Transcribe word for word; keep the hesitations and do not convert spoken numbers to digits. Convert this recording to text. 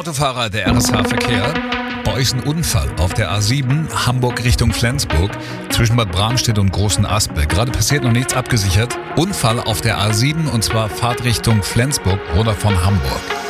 Autofahrer der R S H Verkehr. Bei euch ist ein Unfall auf der A sieben, Hamburg Richtung Flensburg, zwischen Bad Bramstedt und Großen Aspe. Gerade passiert noch nichts, abgesichert. Unfall auf der A sieben und zwar Fahrtrichtung Flensburg oder von Hamburg.